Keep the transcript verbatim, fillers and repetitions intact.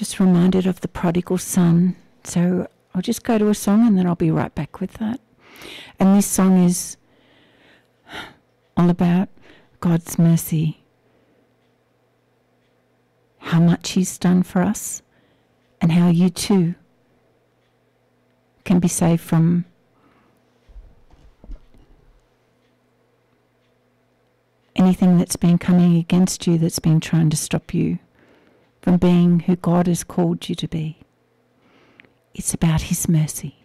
just reminded of the prodigal son. So I'll just go to a song and then I'll be right back with that. And this song is all about God's mercy, how much he's done for us, and how you too can be saved from anything that's been coming against you, that's been trying to stop you from being who God has called you to be. It's about his mercy.